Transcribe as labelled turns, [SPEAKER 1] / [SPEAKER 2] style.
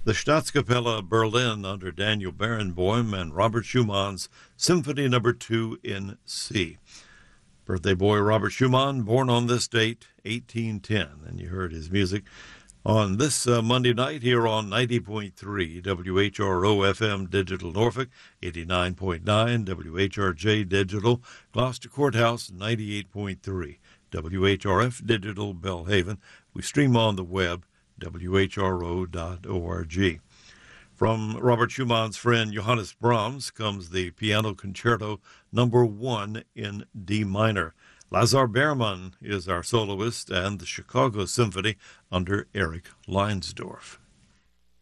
[SPEAKER 1] The Staatskapelle Berlin under Daniel Barenboim and Robert Schumann's Symphony No. 2 in C. Birthday boy Robert Schumann, born on this date, 1810, and you heard his music on this Monday night here on 90.3 WHRO FM Digital Norfolk, 89.9 WHRJ Digital Gloucester Courthouse, 98.3 WHRF Digital Belhaven. We stream on the web, whro.org. From Robert Schumann's friend Johannes Brahms comes the Piano Concerto No. 1 in D minor. Lazar Berman is our soloist, and the Chicago Symphony under Eric Leinsdorf.